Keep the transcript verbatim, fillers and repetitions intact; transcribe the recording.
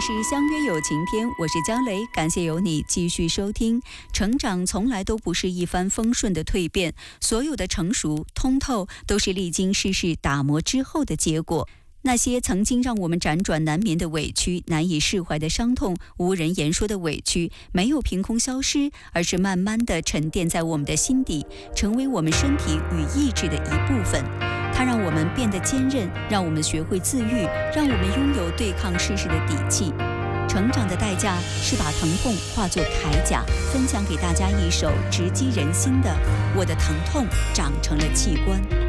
是相约有晴天，我是焦雷，感谢有你继续收听。成长从来都不是一帆风顺的蜕变，所有的成熟通透都是历经世事打磨之后的结果。那些曾经让我们辗转难眠的委屈，难以释怀的伤痛，无人言说的委屈，没有凭空消失，而是慢慢地沉淀在我们的心底，成为我们身体与意志的一部分。它让我们变得坚韧，让我们学会自愈，让我们拥有对抗世事的底气。成长的代价是把疼痛化作铠甲，分享给大家一首直击人心的《我的疼痛长成了器官》。